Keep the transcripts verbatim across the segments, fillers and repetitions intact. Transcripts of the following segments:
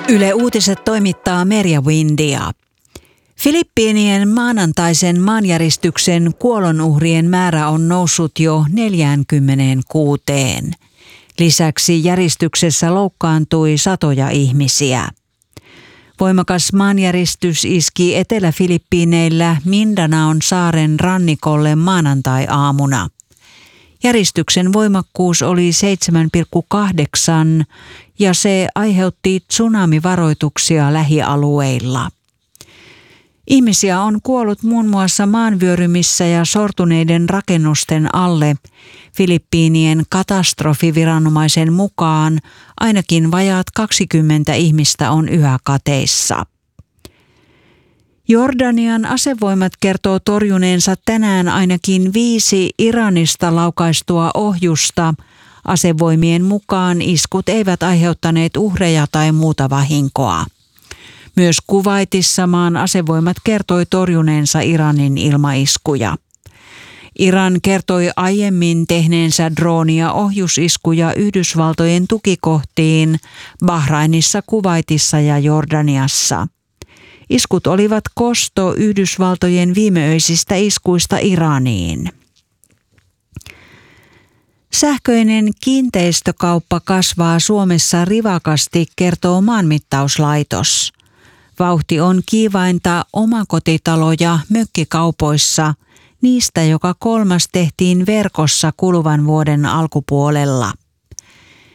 Yle Uutiset toimittaa Merja Windia. Filippiinien maanantaisen maanjäristyksen kuolonuhrien määrä on noussut jo neljäänkymmeneenkuuteen. Lisäksi järjestyksessä loukkaantui satoja ihmisiä. Voimakas maanjäristys iski Etelä-Filippiineillä Mindanaon saaren rannikolle maanantai-aamuna. Järistyksen voimakkuus oli seitsemän pilkku kahdeksan ja se aiheutti tsunamivaroituksia lähialueilla. Ihmisiä on kuollut muun muassa maanvyörymissä ja sortuneiden rakennusten alle. Filippiinien katastrofiviranomaisen mukaan ainakin vajaat kaksikymmentä ihmistä on yhä kateissa. Jordanian asevoimat kertoo torjuneensa tänään ainakin viisi Iranista laukaistua ohjusta. Asevoimien mukaan iskut eivät aiheuttaneet uhreja tai muuta vahinkoa. Myös Kuwaitissa maan asevoimat kertoi torjuneensa Iranin ilmaiskuja. Iran kertoi aiemmin tehneensä drooni- ja ohjusiskuja Yhdysvaltojen tukikohtiin Bahrainissa, Kuwaitissa ja Jordaniassa. Iskut olivat kosto Yhdysvaltojen viimeöisistä iskuista Iraniin. Sähköinen kiinteistökauppa kasvaa Suomessa rivakasti, kertoo Maanmittauslaitos. Vauhti on kiivainta omakotitalo- ja mökkikaupoissa. Niistä joka kolmas tehtiin verkossa kuluvan vuoden alkupuolella.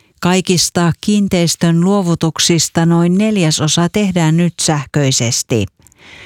Kaikista kiinteistön luovutuksista noin neljäsosa tehdään nyt sähköisesti.